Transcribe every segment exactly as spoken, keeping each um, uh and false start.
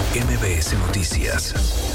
M B S Noticias.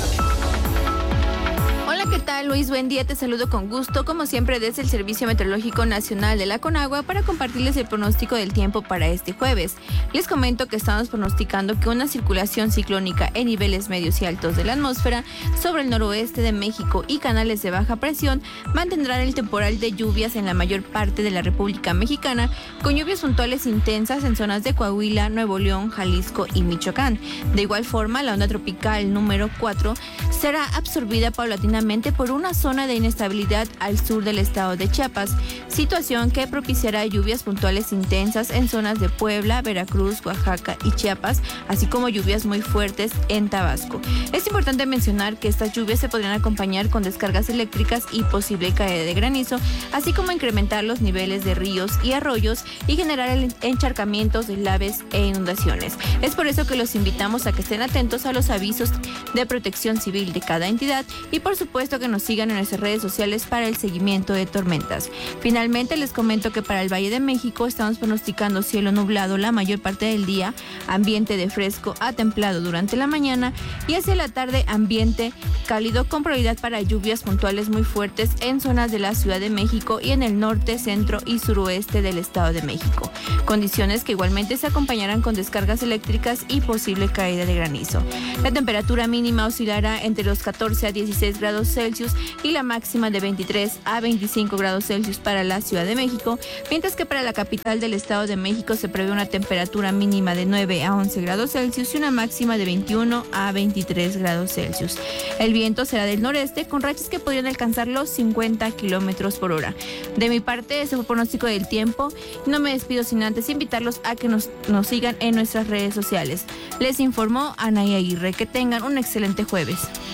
Hola, ¿qué tal, Luis? Buen día, te saludo con gusto, como siempre desde el Servicio Meteorológico Nacional de la Conagua para compartirles el pronóstico del tiempo para este jueves. Les comento que estamos pronosticando que una circulación ciclónica en niveles medios y altos de la atmósfera sobre el noroeste de México y canales de baja presión mantendrán el temporal de lluvias en la mayor parte de la República Mexicana, con lluvias puntuales intensas en zonas de Coahuila, Nuevo León, Jalisco y Michoacán. De igual forma, la onda tropical número cuatro será absorbida paulatinamente por una zona de inestabilidad al sur del estado de Chiapas, situación que propiciará lluvias puntuales intensas en zonas de Puebla, Veracruz, Oaxaca y Chiapas, así como lluvias muy fuertes en Tabasco. Es importante mencionar que estas lluvias se podrían acompañar con descargas eléctricas y posible caída de granizo, así como incrementar los niveles de ríos y arroyos y generar encharcamientos, deslaves e inundaciones. Es por eso que los invitamos a que estén atentos a los avisos de protección civil de cada entidad y por supuesto que nos sigan en nuestras redes sociales para el seguimiento de tormentas. Finalmente, les comento que para el Valle de México estamos pronosticando cielo nublado la mayor parte del día, ambiente de fresco a templado durante la mañana y hacia la tarde ambiente cálido con probabilidad para lluvias puntuales muy fuertes en zonas de la Ciudad de México y en el norte, centro y suroeste del Estado de México. Condiciones que igualmente se acompañarán con descargas eléctricas y posible caída de granizo. La temperatura mínima oscilará entre los catorce a dieciséis grados Celsius y la máxima de veintitrés a veinticinco grados Celsius para la Ciudad de México, mientras que para la capital del Estado de México se prevé una temperatura mínima de nueve a once grados Celsius y una máxima de veintiuno a veintitrés grados Celsius. El viento será del noreste con rachas que podrían alcanzar los cincuenta kilómetros por hora. De mi parte, ese fue el pronóstico del tiempo. No me despido sin antes invitarlos a que nos, nos sigan en nuestras redes sociales. Les informó Anaí Aguirre. Que tengan un excelente jueves.